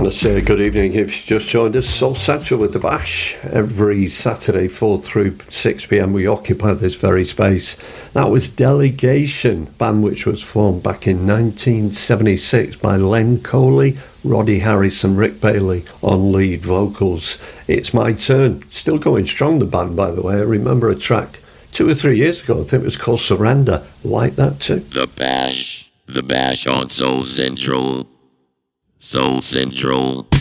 to say good evening if you just joined us. Soul Central with the Bash. Every Saturday, 4 through 6 p.m, we occupy this very space. That was Delegation, band which was formed back in 1976 by Len Coley, Roddy Harris and Rick Bailey on lead vocals. It's My Turn. Still going strong, the band, by the way. I remember a track 2 or 3 years ago, I think it was called Surrender. Like that too. The Bash on Soul Central. Soul Central.